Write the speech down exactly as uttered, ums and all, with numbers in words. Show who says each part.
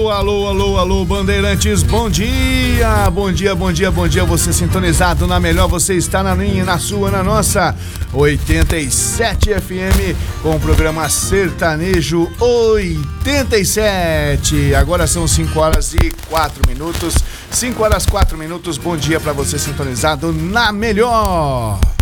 Speaker 1: Alô, alô, alô, alô, Bandeirantes, bom dia, bom dia, bom dia, bom dia, você sintonizado na melhor, você está na minha, na sua, na nossa, oitenta e sete F M, com o programa Sertanejo oitenta e sete, agora são cinco horas e quatro minutos, cinco horas e quatro minutos, bom dia para você sintonizado na melhor.